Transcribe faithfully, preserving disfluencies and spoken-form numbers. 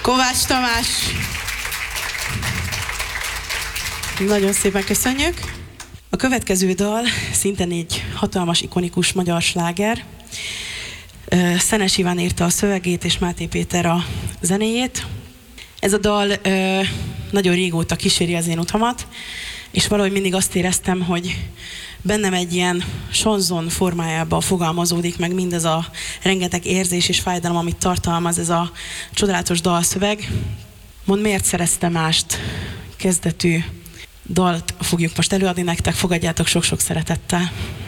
Kovács Tamás. Nagyon szépen köszönjük. A következő dal szintén egy hatalmas, ikonikus magyar sláger. Szenes Iván írta a szövegét, és Máté Péter a zenéjét. Ez a dal ö, nagyon régóta kíséri az én utamat, és valahogy mindig azt éreztem, hogy bennem egy ilyen sonzon formájában fogalmazódik meg mindez a rengeteg érzés és fájdalom, amit tartalmaz ez a csodálatos dalszöveg. Mondd, miért szerezte mást kezdetű dalt fogjuk most előadni nektek, fogadjátok sok-sok szeretettel.